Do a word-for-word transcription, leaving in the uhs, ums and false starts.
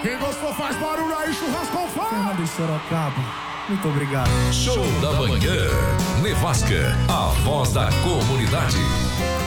Quem gostou faz barulho aí, churrasco fora. Fernando de Sorocaba, muito obrigado. Show da manhã, Nevasca, a voz da comunidade.